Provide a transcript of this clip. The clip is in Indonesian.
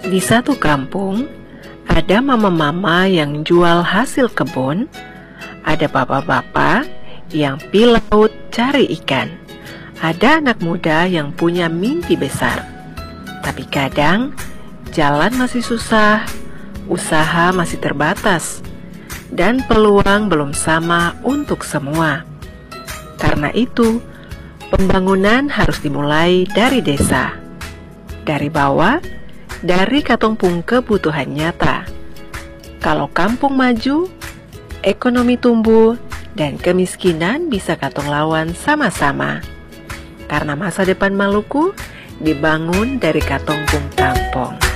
Di satu kampung, ada mama-mama yang jual hasil kebun, ada bapak-bapak yang pi laut cari ikan, ada anak muda yang punya mimpi besar. Tapi kadang, jalan masih susah, usaha masih terbatas, dan peluang belum sama untuk semua. Karena itu, pembangunan harus dimulai dari desa, dari bawah, dari katumpung kebutuhan nyata. Kalau kampung maju, ekonomi tumbuh, dan kemiskinan bisa katong lawan sama-sama. Karena masa depan Maluku dibangun dari katumpung tampong.